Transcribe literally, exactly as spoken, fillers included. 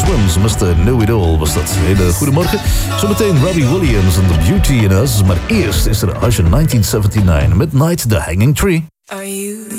Swims, mister Know-It-All was dat. Hele goedemorgen. Zometeen Robbie Williams en The Beauty in Us. Maar eerst is er Usher negentien zevenenzeventig, Midnight, The Hanging Tree. Are you